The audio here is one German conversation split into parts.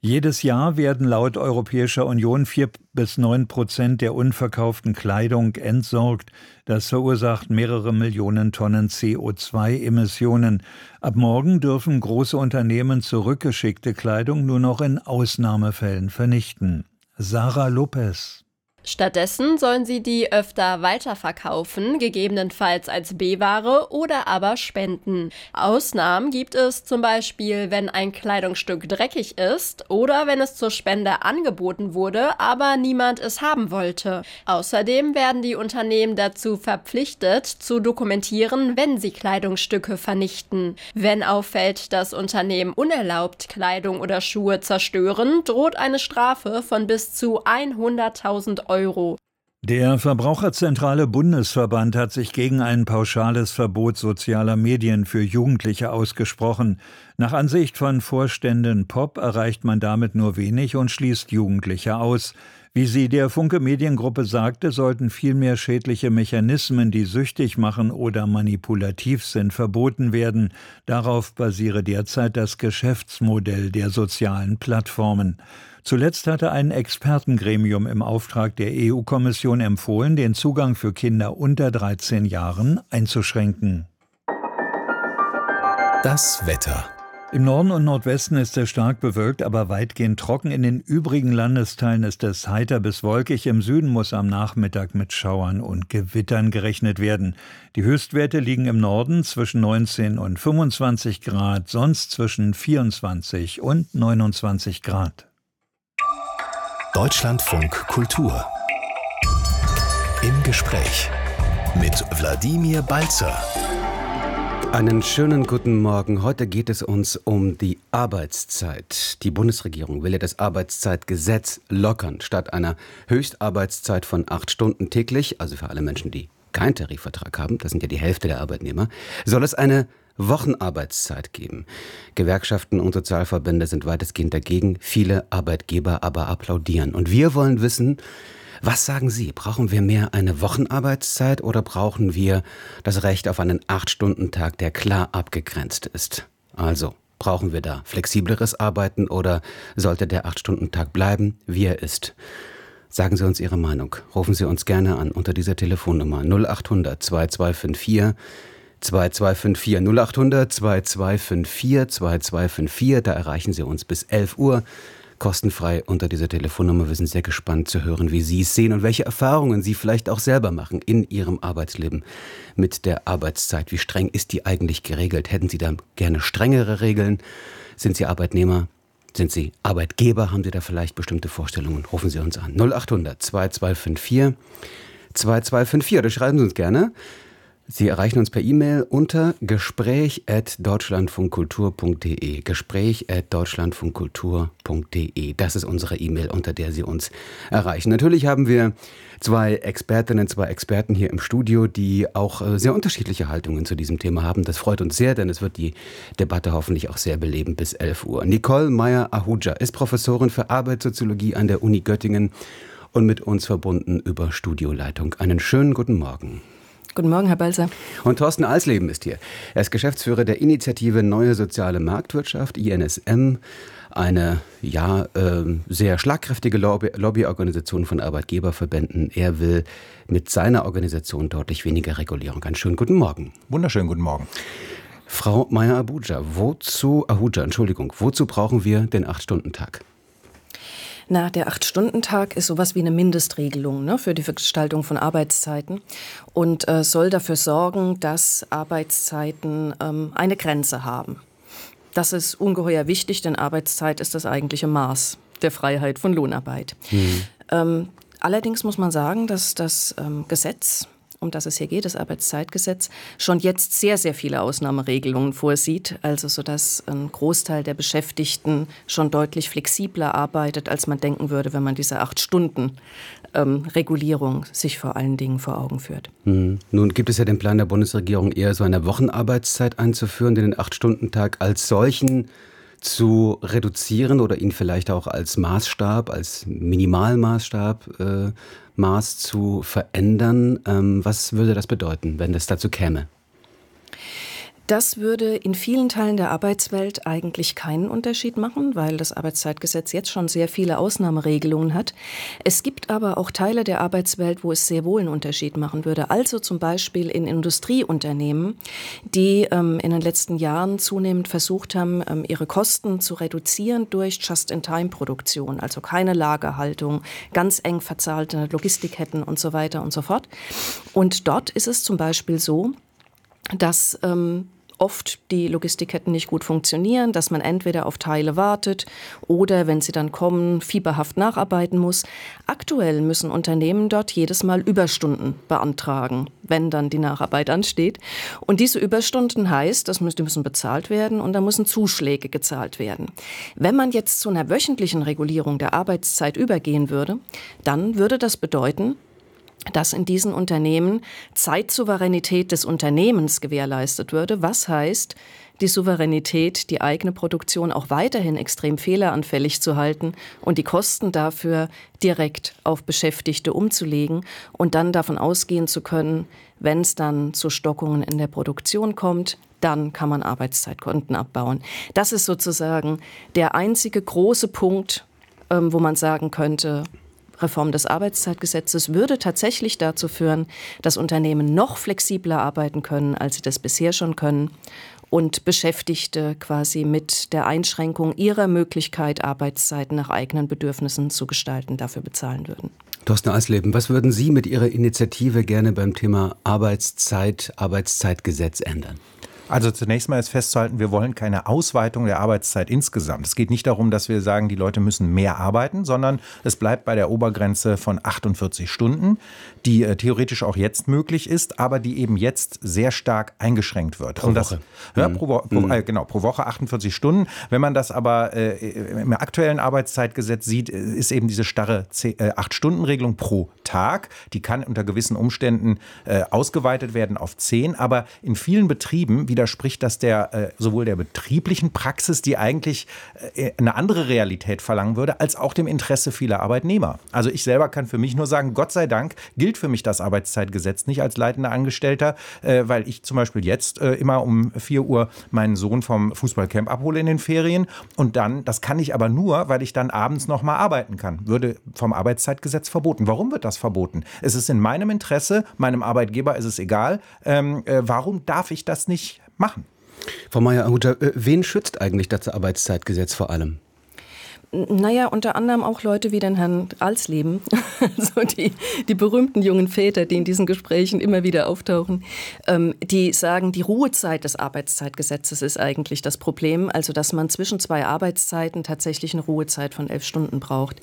Jedes Jahr werden laut Europäischer Union 4-9% der unverkauften Kleidung entsorgt. Das verursacht mehrere Millionen Tonnen CO2-Emissionen. Ab morgen dürfen große Unternehmen zurückgeschickte Kleidung nur noch in Ausnahmefällen vernichten. Sarah Lopez. Stattdessen sollen sie die öfter weiterverkaufen, gegebenenfalls als B-Ware oder aber spenden. Ausnahmen gibt es zum Beispiel, wenn ein Kleidungsstück dreckig ist oder wenn es zur Spende angeboten wurde, aber niemand es haben wollte. Außerdem werden die Unternehmen dazu verpflichtet, zu dokumentieren, wenn sie Kleidungsstücke vernichten. Wenn auffällt, dass Unternehmen unerlaubt Kleidung oder Schuhe zerstören, droht eine Strafe von bis zu 100.000 €. Der Verbraucherzentrale Bundesverband hat sich gegen ein pauschales Verbot sozialer Medien für Jugendliche ausgesprochen. Nach Ansicht von Vorständen Pop erreicht man damit nur wenig und schließt Jugendliche aus. Wie sie der Funke Mediengruppe sagte, sollten vielmehr schädliche Mechanismen, die süchtig machen oder manipulativ sind, verboten werden. Darauf basiere derzeit das Geschäftsmodell der sozialen Plattformen. Zuletzt hatte ein Expertengremium im Auftrag der EU-Kommission empfohlen, den Zugang für Kinder unter 13 Jahren einzuschränken. Das Wetter. Im Norden und Nordwesten ist es stark bewölkt, aber weitgehend trocken. In den übrigen Landesteilen ist es heiter bis wolkig. Im Süden muss am Nachmittag mit Schauern und Gewittern gerechnet werden. Die Höchstwerte liegen im Norden zwischen 19 und 25 Grad, sonst zwischen 24 und 29 Grad. Deutschlandfunk Kultur. Im Gespräch mit Wladimir Balzer. Einen schönen guten Morgen. Heute geht es uns um die Arbeitszeit. Die Bundesregierung will ja das Arbeitszeitgesetz lockern. Statt einer Höchstarbeitszeit von 8 Stunden täglich, also für alle Menschen, die keinen Tarifvertrag haben, das sind ja die Hälfte der Arbeitnehmer, soll es eine Wochenarbeitszeit geben. Gewerkschaften und Sozialverbände sind weitestgehend dagegen, viele Arbeitgeber aber applaudieren. Und wir wollen wissen, was sagen Sie? Brauchen wir mehr eine Wochenarbeitszeit oder brauchen wir das Recht auf einen 8-Stunden-Tag, der klar abgegrenzt ist? Also, brauchen wir da flexibleres Arbeiten oder sollte der 8-Stunden-Tag bleiben, wie er ist? Sagen Sie uns Ihre Meinung. Rufen Sie uns gerne an unter dieser Telefonnummer 0800 2254 2254 0800 2254 2254. Da erreichen Sie uns bis 11 Uhr. Kostenfrei unter dieser Telefonnummer. Wir sind sehr gespannt zu hören, wie Sie es sehen und welche Erfahrungen Sie vielleicht auch selber machen in Ihrem Arbeitsleben mit der Arbeitszeit. Wie streng ist die eigentlich geregelt? Hätten Sie da gerne strengere Regeln? Sind Sie Arbeitnehmer? Sind Sie Arbeitgeber? Haben Sie da vielleicht bestimmte Vorstellungen? Rufen Sie uns an. 0800 2254 2254 oder schreiben Sie uns gerne. Sie erreichen uns per E-Mail unter gespräch@deutschlandfunkkultur.de. gespräch@deutschlandfunkkultur.de. Das ist unsere E-Mail, unter der Sie uns erreichen. Natürlich haben wir 2 Expertinnen, 2 Experten hier im Studio, die auch sehr unterschiedliche Haltungen zu diesem Thema haben. Das freut uns sehr, denn es wird die Debatte hoffentlich auch sehr beleben bis 11 Uhr. Nicole Meyer-Ahuja ist Professorin für Arbeitssoziologie an der Uni Göttingen und mit uns verbunden über Studioleitung. Einen schönen guten Morgen. Guten Morgen, Herr Balzer. Und Thorsten Alsleben ist hier. Er ist Geschäftsführer der Initiative Neue Soziale Marktwirtschaft, INSM, eine sehr schlagkräftige Lobbyorganisation von Arbeitgeberverbänden. Er will mit seiner Organisation deutlich weniger Regulierung. Einen schönen guten Morgen. Wunderschönen guten Morgen. Frau Meyer-Ahuja, wozu brauchen wir den 8-Stunden-Tag? Na, der 8-Stunden-Tag ist sowas wie eine Mindestregelung, für die Gestaltung von Arbeitszeiten und soll dafür sorgen, dass Arbeitszeiten eine Grenze haben. Das ist ungeheuer wichtig, denn Arbeitszeit ist das eigentliche Maß der Freiheit von Lohnarbeit. Allerdings muss man sagen, dass das Gesetz, um das es hier geht, das Arbeitszeitgesetz, schon jetzt sehr, sehr viele Ausnahmeregelungen vorsieht, also sodass ein Großteil der Beschäftigten schon deutlich flexibler arbeitet, als man denken würde, wenn man diese 8-Stunden-Regulierung sich vor allen Dingen vor Augen führt. Nun gibt es ja den Plan der Bundesregierung, eher so eine Wochenarbeitszeit einzuführen, den 8-Stunden-Tag als solchen zu reduzieren oder ihn vielleicht auch als Maßstab, als Minimalmaßstab Maß zu verändern. Was würde das bedeuten, wenn es dazu käme? Das würde in vielen Teilen der Arbeitswelt eigentlich keinen Unterschied machen, weil das Arbeitszeitgesetz jetzt schon sehr viele Ausnahmeregelungen hat. Es gibt aber auch Teile der Arbeitswelt, wo es sehr wohl einen Unterschied machen würde. Also zum Beispiel in Industrieunternehmen, die in den letzten Jahren zunehmend versucht haben, ihre Kosten zu reduzieren durch Just-in-Time-Produktion, also keine Lagerhaltung, ganz eng verzahlte Logistikketten und so weiter und so fort. Und dort ist es zum Beispiel so, dass oft die Logistikketten nicht gut funktionieren, dass man entweder auf Teile wartet oder, wenn sie dann kommen, fieberhaft nacharbeiten muss. Aktuell müssen Unternehmen dort jedes Mal Überstunden beantragen, wenn dann die Nacharbeit ansteht. Und diese Überstunden heißt, die müssen bezahlt werden und da müssen Zuschläge gezahlt werden. Wenn man jetzt zu einer wöchentlichen Regulierung der Arbeitszeit übergehen würde, dann würde das bedeuten, dass in diesen Unternehmen Zeitsouveränität des Unternehmens gewährleistet würde. Was heißt, die Souveränität, die eigene Produktion auch weiterhin extrem fehleranfällig zu halten und die Kosten dafür direkt auf Beschäftigte umzulegen und dann davon ausgehen zu können, wenn es dann zu Stockungen in der Produktion kommt, dann kann man Arbeitszeitkonten abbauen. Das ist sozusagen der einzige große Punkt, wo man sagen könnte, Reform des Arbeitszeitgesetzes würde tatsächlich dazu führen, dass Unternehmen noch flexibler arbeiten können, als sie das bisher schon können und Beschäftigte quasi mit der Einschränkung ihrer Möglichkeit, Arbeitszeiten nach eigenen Bedürfnissen zu gestalten, dafür bezahlen würden. Thorsten Eisleben, was würden Sie mit Ihrer Initiative gerne beim Thema Arbeitszeitgesetz ändern? Also zunächst mal ist festzuhalten, wir wollen keine Ausweitung der Arbeitszeit insgesamt. Es geht nicht darum, dass wir sagen, die Leute müssen mehr arbeiten, sondern es bleibt bei der Obergrenze von 48 Stunden, die theoretisch auch jetzt möglich ist, aber die eben jetzt sehr stark eingeschränkt wird. Pro Woche. Pro Woche 48 Stunden. Wenn man das aber im aktuellen Arbeitszeitgesetz sieht, ist eben diese starre 8-Stunden-Regelung pro Tag. Die kann unter gewissen Umständen ausgeweitet werden auf 10, aber in vielen Betrieben widerspricht das sowohl der betrieblichen Praxis, die eigentlich eine andere Realität verlangen würde, als auch dem Interesse vieler Arbeitnehmer. Also ich selber kann für mich nur sagen, Gott sei Dank gilt für mich das Arbeitszeitgesetz nicht als leitender Angestellter, weil ich zum Beispiel jetzt immer um 4 Uhr meinen Sohn vom Fußballcamp abhole in den Ferien und dann, das kann ich aber nur, weil ich dann abends noch mal arbeiten kann. Würde vom Arbeitszeitgesetz verboten. Warum wird das verboten? Es ist in meinem Interesse, meinem Arbeitgeber ist es egal. Warum darf ich das nicht machen? Frau Mayer-Hutter, wen schützt eigentlich das Arbeitszeitgesetz vor allem? Naja, unter anderem auch Leute wie den Herrn Eisleben, also die berühmten jungen Väter, die in diesen Gesprächen immer wieder auftauchen, die sagen, die Ruhezeit des Arbeitszeitgesetzes ist eigentlich das Problem, also dass man zwischen 2 Arbeitszeiten tatsächlich eine Ruhezeit von 11 Stunden braucht.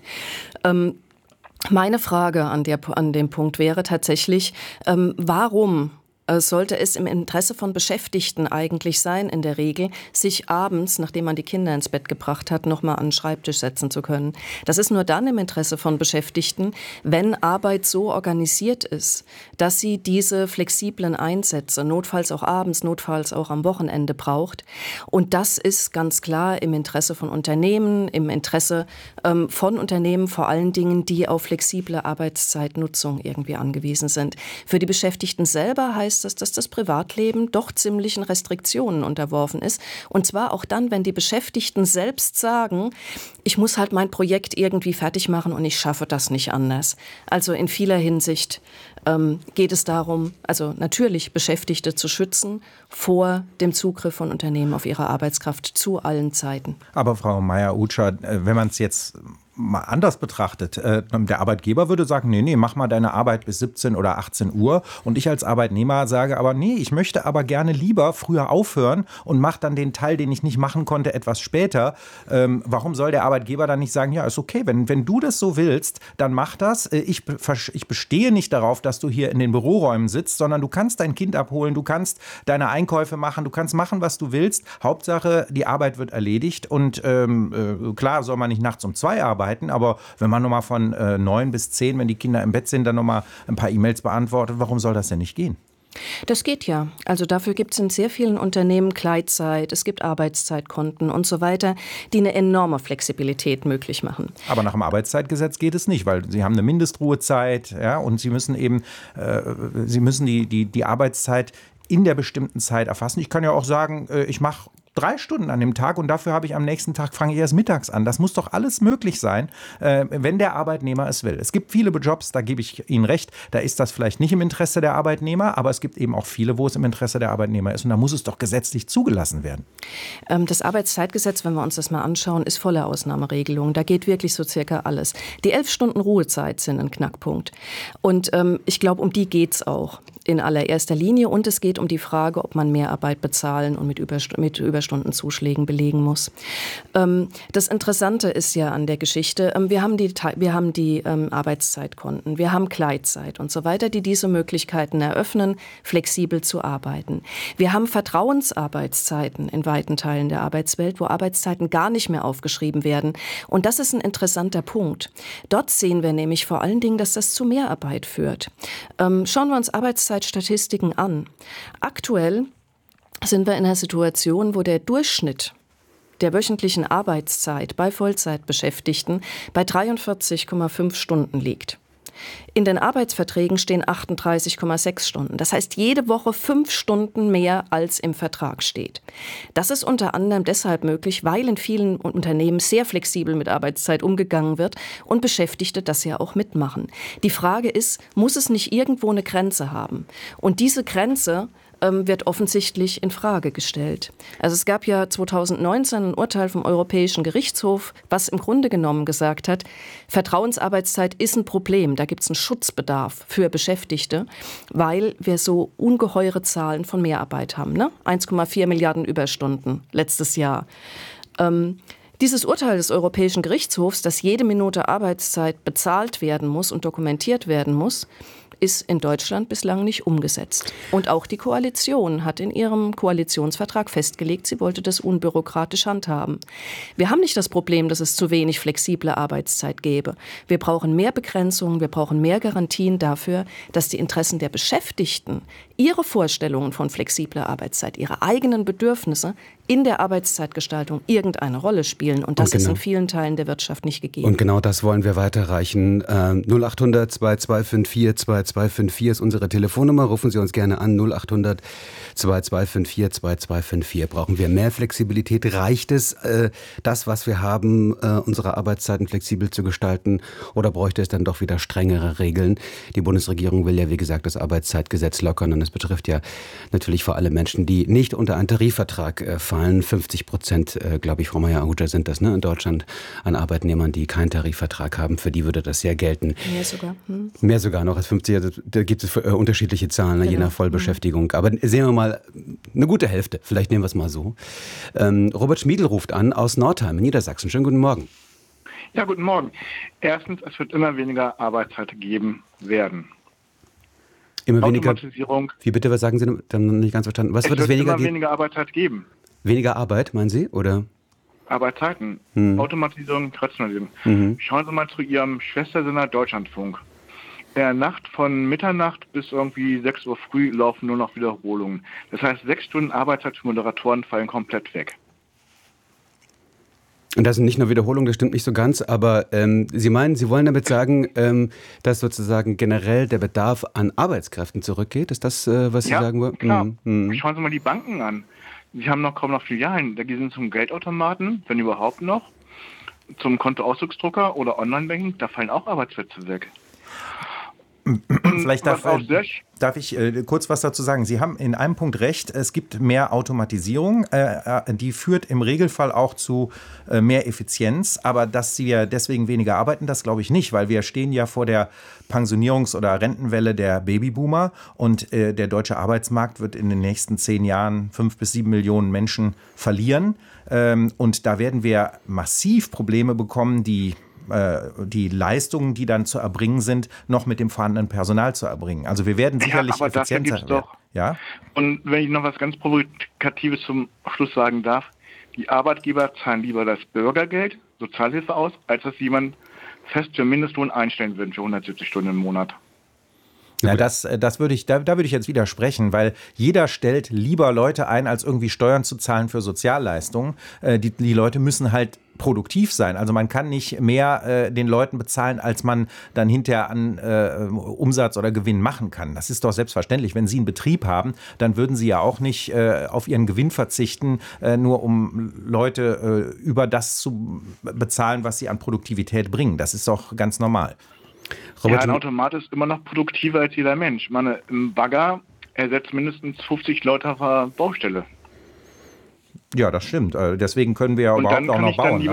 Meine Frage an dem Punkt wäre tatsächlich, warum sollte es im Interesse von Beschäftigten eigentlich sein, in der Regel, sich abends, nachdem man die Kinder ins Bett gebracht hat, nochmal an den Schreibtisch setzen zu können. Das ist nur dann im Interesse von Beschäftigten, wenn Arbeit so organisiert ist, dass sie diese flexiblen Einsätze, notfalls auch abends, notfalls auch am Wochenende braucht. Und das ist ganz klar im Interesse von Unternehmen, im Interesse von Unternehmen vor allen Dingen, die auf flexible Arbeitszeitnutzung irgendwie angewiesen sind. Für die Beschäftigten selber heißt das, dass das Privatleben doch ziemlichen Restriktionen unterworfen ist. Und zwar auch dann, wenn die Beschäftigten selbst sagen, ich muss halt mein Projekt irgendwie fertig machen und ich schaffe das nicht anders. Also in vieler Hinsicht geht es darum, also natürlich Beschäftigte zu schützen vor dem Zugriff von Unternehmen auf ihre Arbeitskraft zu allen Zeiten. Aber Frau Mayer-Hutter, wenn man es jetzt mal anders betrachtet, der Arbeitgeber würde sagen, nee, mach mal deine Arbeit bis 17 oder 18 Uhr und ich als Arbeitnehmer sage aber, nee, ich möchte aber gerne lieber früher aufhören und mache dann den Teil, den ich nicht machen konnte, etwas später. Warum soll der Arbeitgeber dann nicht sagen, ja, ist okay, wenn du das so willst, dann mach das. Ich bestehe nicht darauf, dass du hier in den Büroräumen sitzt, sondern du kannst dein Kind abholen, du kannst deine Einkäufe machen, du kannst machen, was du willst. Hauptsache, die Arbeit wird erledigt und klar soll man nicht nachts um 2 arbeiten, aber wenn man nochmal von 9 bis 10, wenn die Kinder im Bett sind, dann nochmal ein paar E-Mails beantwortet, warum soll das denn nicht gehen? Das geht ja. Also dafür gibt es in sehr vielen Unternehmen Gleitzeit, es gibt Arbeitszeitkonten und so weiter, die eine enorme Flexibilität möglich machen. Aber nach dem Arbeitszeitgesetz geht es nicht, weil Sie haben eine Mindestruhezeit, ja, und Sie müssen eben die Arbeitszeit in der bestimmten Zeit erfassen. Ich kann ja auch sagen, ich mache 3 Stunden an dem Tag und dafür habe ich am nächsten Tag, fange ich erst mittags an. Das muss doch alles möglich sein, wenn der Arbeitnehmer es will. Es gibt viele Jobs, da gebe ich Ihnen recht, da ist das vielleicht nicht im Interesse der Arbeitnehmer, aber es gibt eben auch viele, wo es im Interesse der Arbeitnehmer ist und da muss es doch gesetzlich zugelassen werden. Das Arbeitszeitgesetz, wenn wir uns das mal anschauen, ist voller Ausnahmeregelungen. Da geht wirklich so circa alles. Die 11 Stunden Ruhezeit sind ein Knackpunkt. Und ich glaube, um die geht es auch in allererster Linie. Und es geht um die Frage, ob man Mehrarbeit bezahlen und mit Überstundenzuschlägen belegen muss. Das Interessante ist ja an der Geschichte, wir haben die Arbeitszeitkonten, wir haben Gleitzeit und so weiter, die diese Möglichkeiten eröffnen, flexibel zu arbeiten. Wir haben Vertrauensarbeitszeiten in weiten Teilen der Arbeitswelt, wo Arbeitszeiten gar nicht mehr aufgeschrieben werden. Und das ist ein interessanter Punkt. Dort sehen wir nämlich vor allen Dingen, dass das zu Mehrarbeit führt. Schauen wir uns Arbeitszeitstatistiken an. Aktuell sind wir in einer Situation, wo der Durchschnitt der wöchentlichen Arbeitszeit bei Vollzeitbeschäftigten bei 43,5 Stunden liegt. In den Arbeitsverträgen stehen 38,6 Stunden. Das heißt, jede Woche 5 Stunden mehr als im Vertrag steht. Das ist unter anderem deshalb möglich, weil in vielen Unternehmen sehr flexibel mit Arbeitszeit umgegangen wird und Beschäftigte das ja auch mitmachen. Die Frage ist, muss es nicht irgendwo eine Grenze haben? Und diese Grenze wird offensichtlich in Frage gestellt. Also es gab ja 2019 ein Urteil vom Europäischen Gerichtshof, was im Grunde genommen gesagt hat, Vertrauensarbeitszeit ist ein Problem. Da gibt es einen Schutzbedarf für Beschäftigte, weil wir so ungeheure Zahlen von Mehrarbeit haben. Ne? 1,4 Milliarden Überstunden letztes Jahr. Dieses Urteil des Europäischen Gerichtshofs, dass jede Minute Arbeitszeit bezahlt werden muss und dokumentiert werden muss, ist in Deutschland bislang nicht umgesetzt. Und auch die Koalition hat in ihrem Koalitionsvertrag festgelegt, sie wollte das unbürokratisch handhaben. Wir haben nicht das Problem, dass es zu wenig flexible Arbeitszeit gäbe. Wir brauchen mehr Begrenzungen, wir brauchen mehr Garantien dafür, dass die Interessen der Beschäftigten, ihre Vorstellungen von flexibler Arbeitszeit, ihre eigenen Bedürfnisse in der Arbeitszeitgestaltung irgendeine Rolle spielen. Und das ist in vielen Teilen der Wirtschaft nicht gegeben. Und genau das wollen wir weiterreichen. 0800 2254 2254 ist unsere Telefonnummer. Rufen Sie uns gerne an. 0800 2254 2254. Brauchen wir mehr Flexibilität? Reicht es, das, was wir haben, unsere Arbeitszeiten flexibel zu gestalten? Oder bräuchte es dann doch wieder strengere Regeln? Die Bundesregierung will ja, wie gesagt, das Arbeitszeitgesetz lockern. Und es betrifft ja natürlich vor allem Menschen, die nicht unter einen Tarifvertrag fallen. 50%, glaube ich, Frau Meier-Ahuja, sind das, ne, in Deutschland an Arbeitnehmern, die keinen Tarifvertrag haben. Für die würde das ja gelten. Mehr sogar. Mehr sogar noch als 50. Da gibt es unterschiedliche Zahlen, je nach Vollbeschäftigung. Aber sehen wir mal, eine gute Hälfte. Vielleicht nehmen wir es mal so. Robert Schmiedl ruft an aus Nordheim in Niedersachsen. Schönen guten Morgen. Ja, guten Morgen. Erstens, es wird immer weniger Arbeitszeit geben werden. Immer weniger. Wie bitte, was sagen Sie? Dann nicht ganz verstanden. Was wird es weniger geben? Weniger Arbeitszeit geben. Weniger Arbeit, meinen Sie? Oder? Arbeitszeiten. Automatisierung, Rationalisierung. Schauen Sie mal zu Ihrem Schwestersender Deutschlandfunk. In der Nacht von Mitternacht bis irgendwie 6 Uhr früh laufen nur noch Wiederholungen. Das heißt, 6 Stunden Arbeitszeit für Moderatoren fallen komplett weg. Und das sind nicht nur Wiederholungen, das stimmt nicht so ganz, aber Sie meinen, Sie wollen damit sagen, dass sozusagen generell der Bedarf an Arbeitskräften zurückgeht? Ist das, was Sie sagen wollen? Klar. Schauen Sie mal die Banken an. Sie haben kaum noch Filialen. Die sind zum Geldautomaten, wenn überhaupt noch, zum Kontoausdrucksdrucker oder Online-Banking, da fallen auch Arbeitsplätze weg. Vielleicht darf ich kurz was dazu sagen. Sie haben in einem Punkt recht, es gibt mehr Automatisierung, die führt im Regelfall auch zu mehr Effizienz, aber dass wir deswegen weniger arbeiten, das glaube ich nicht, weil wir stehen ja vor der Pensionierungs- oder Rentenwelle der Babyboomer und der deutsche Arbeitsmarkt wird in den nächsten 10 Jahren 5 bis 7 Millionen Menschen verlieren und da werden wir massiv Probleme bekommen, die Leistungen, die dann zu erbringen sind, noch mit dem vorhandenen Personal zu erbringen. Also wir werden sicherlich effizienter werden. Ja? Und wenn ich noch was ganz Provokatives zum Schluss sagen darf, die Arbeitgeber zahlen lieber das Bürgergeld, Sozialhilfe aus, als dass jemand fest für Mindestlohn einstellen würden für 170 Stunden im Monat. Ja, da würde ich jetzt widersprechen, weil jeder stellt lieber Leute ein, als irgendwie Steuern zu zahlen für Sozialleistungen. Die Leute müssen halt produktiv sein. Also man kann nicht mehr den Leuten bezahlen, als man dann hinterher an Umsatz oder Gewinn machen kann. Das ist doch selbstverständlich. Wenn Sie einen Betrieb haben, dann würden Sie ja auch nicht auf Ihren Gewinn verzichten, nur um Leute über das zu bezahlen, was sie an Produktivität bringen. Das ist doch ganz normal. Robert, ein Automat ist immer noch produktiver als jeder Mensch. Ich meine, ein Bagger ersetzt mindestens 50 Leute auf der Baustelle. Ja, das stimmt. Deswegen können wir ja überhaupt auch noch bauen.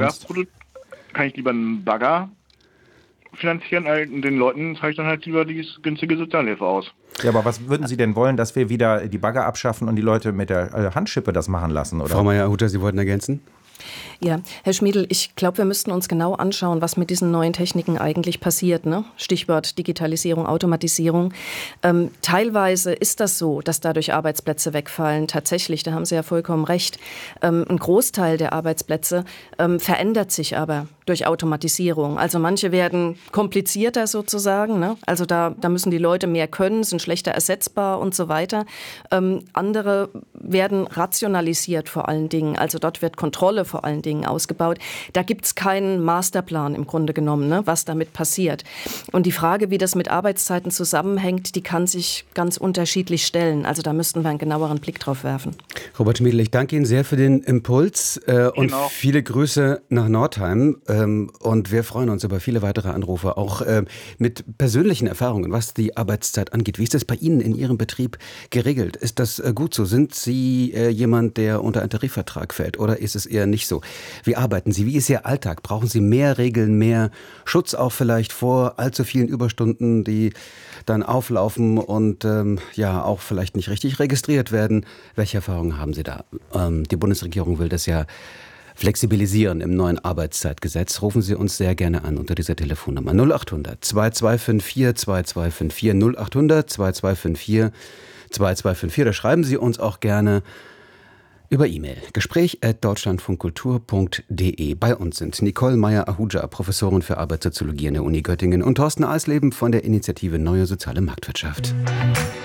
Kann ich lieber einen Bagger finanzieren, den Leuten zahle ich dann halt lieber die günstige Sozialhilfe aus. Ja, aber was würden Sie denn wollen, dass wir wieder die Bagger abschaffen und die Leute mit der Handschippe das machen lassen? Oder? Frau Meier-Ahuja, Sie wollten ergänzen? Ja, Herr Schmiedl, ich glaube, wir müssten uns genau anschauen, was mit diesen neuen Techniken eigentlich passiert. Ne? Stichwort Digitalisierung, Automatisierung. Teilweise ist das so, dass dadurch Arbeitsplätze wegfallen. Tatsächlich, da haben Sie ja vollkommen recht. Ein Großteil der Arbeitsplätze verändert sich aber durch Automatisierung. Also manche werden komplizierter sozusagen. Ne? Also da müssen die Leute mehr können, sind schlechter ersetzbar und so weiter. Andere werden rationalisiert vor allen Dingen. Also dort wird Kontrolle vor allen Dingen ausgebaut. Da gibt es keinen Masterplan im Grunde genommen, ne, was damit passiert. Und die Frage, wie das mit Arbeitszeiten zusammenhängt, die kann sich ganz unterschiedlich stellen. Also da müssten wir einen genaueren Blick drauf werfen. Robert Schmiedl, ich danke Ihnen sehr für den Impuls und viele Grüße nach Nordheim. Und wir freuen uns über viele weitere Anrufe, auch mit persönlichen Erfahrungen, was die Arbeitszeit angeht. Wie ist das bei Ihnen in Ihrem Betrieb geregelt? Ist das gut so? Sind Sie jemand, der unter einen Tarifvertrag fällt, oder ist es eher nicht so? Wie arbeiten Sie? Wie ist Ihr Alltag? Brauchen Sie mehr Regeln, mehr Schutz auch vielleicht vor allzu vielen Überstunden, die dann auflaufen und auch vielleicht nicht richtig registriert werden? Welche Erfahrungen haben Sie da? Die Bundesregierung will das ja flexibilisieren im neuen Arbeitszeitgesetz. Rufen Sie uns sehr gerne an unter dieser Telefonnummer 0800 2254 2254 0800 2254 2254. Da schreiben Sie uns auch gerne über E-Mail. Gespräch@deutschlandfunkkultur.de. Bei uns sind Nicole Meier-Ahuja, Professorin für Arbeitssoziologie an der Uni Göttingen, und Thorsten Eisleben von der Initiative Neue Soziale Marktwirtschaft.